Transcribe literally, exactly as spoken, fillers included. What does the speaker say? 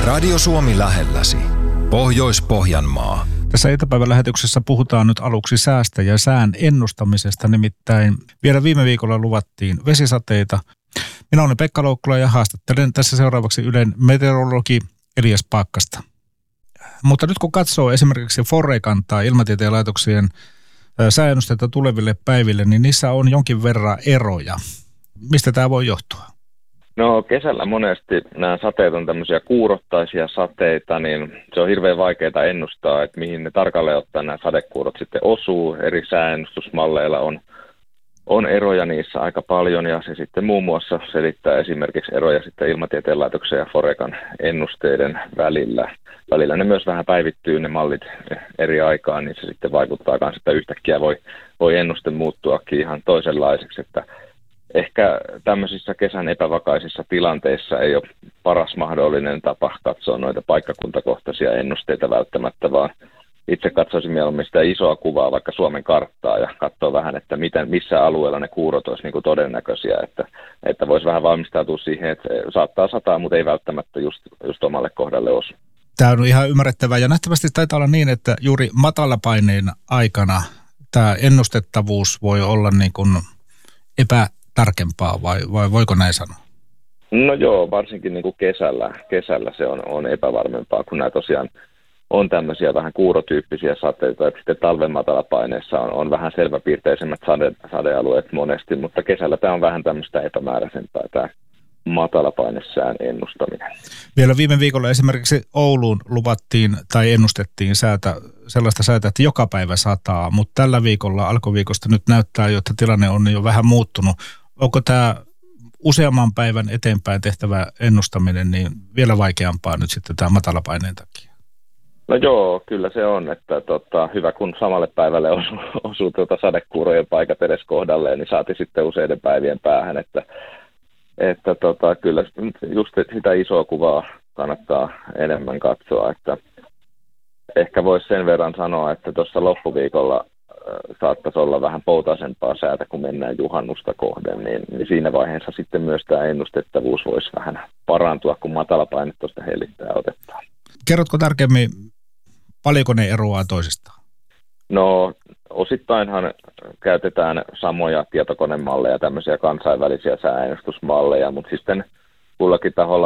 Radio Suomi lähelläsi. Pohjois-Pohjanmaa. Tässä iltapäivän lähetyksessä puhutaan nyt aluksi säästä ja sään ennustamisesta, nimittäin vielä viime viikolla luvattiin vesisateita. Minä olen Pekka Loukkula ja haastattelen tässä seuraavaksi Ylen meteorologi Elias Paakkasta. Mutta nyt kun katsoo esimerkiksi Forecan tai Ilmatieteen laitoksien sääennusteita tuleville päiville, niin niissä on jonkin verran eroja. Mistä tämä voi johtua? No kesällä monesti nämä sateet on tämmöisiä kuurottaisia sateita, niin se on hirveän vaikeaa ennustaa, että mihin ne tarkalleen ottaen nämä sadekuurot sitten osuu. Eri sääennustusmalleilla on, on eroja niissä aika paljon ja se sitten muun muassa selittää esimerkiksi eroja sitten Ilmatieteen laitoksen ja Forecan ennusteiden välillä. Välillä ne myös vähän päivittyy ne mallit eri aikaan, niin se sitten vaikuttaa myös, että yhtäkkiä voi, voi ennuste muuttuakin ihan toisenlaiseksi, että ehkä tämmöisissä kesän epävakaisissa tilanteissa ei ole paras mahdollinen tapa katsoa noita paikkakuntakohtaisia ennusteita välttämättä, vaan itse katsoisin mieluummin sitä isoa kuvaa, vaikka Suomen karttaa, ja katsoa vähän, että miten, missä alueella ne kuurot olisi niin kuin todennäköisiä, että, että voisi vähän valmistautua siihen, että saattaa sataa, mutta ei välttämättä just, just omalle kohdalle osu. Tämä on ihan ymmärrettävää, ja nähtävästi taitaa olla niin, että juuri matalapaineen aikana tämä ennustettavuus voi olla niin kuin epä tarkempaa vai, vai voiko näin sanoa? No joo, varsinkin niin kuin kesällä, kesällä se on, on epävarmempaa, kun nämä tosiaan on tämmöisiä vähän kuurotyyppisiä sateita, että sitten talven matalapaineessa on, on vähän selväpiirteisemmät sade, sadealueet monesti, mutta kesällä tämä on vähän tämmöistä epämääräisempää tämä matalapainesään ennustaminen. Vielä viime viikolla esimerkiksi Ouluun luvattiin tai ennustettiin säätä, sellaista säätä, että joka päivä sataa, mutta tällä viikolla alkuviikosta nyt näyttää jo, että tilanne on jo vähän muuttunut. Onko tämä useamman päivän eteenpäin tehtävä ennustaminen niin vielä vaikeampaa nyt sitten tämä matalapaineen takia? No joo, kyllä se on, että tota, hyvä kun samalle päivälle osuu, osuu tuota sadekuurojen paikat edes kohdalleen, niin saati sitten useiden päivien päähän, että Että tota, kyllä just sitä isoa kuvaa kannattaa enemmän katsoa, että ehkä voisi sen verran sanoa, että tuossa loppuviikolla saattaisi olla vähän poutaisempaa säätä, kun mennään juhannusta kohden, niin, niin siinä vaiheessa sitten myös tämä ennustettavuus voisi vähän parantua, kun matalapaine tuosta hellittää otetaan. Kerrotko tarkemmin, paljonko ne eroaa toisistaan? No osittainhan käytetään samoja tietokonemalleja, tämmöisiä kansainvälisiä sääennustusmalleja, mutta sitten kullakin taholla